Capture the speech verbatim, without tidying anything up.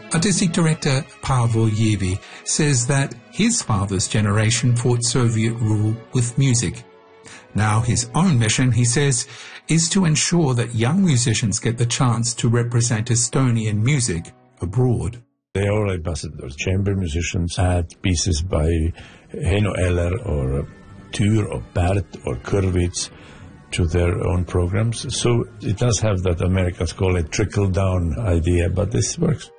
Artistic director Pavel Yevi says that his father's generation fought Soviet rule with music. Now his own mission, he says, is to ensure that young musicians get the chance to represent Estonian music abroad. They are ambassadors. Chamber musicians add pieces by Heino Eller or Tür or Bert or Kurvitz to their own programs. So it does have that Americans call it trickle-down idea, but this works.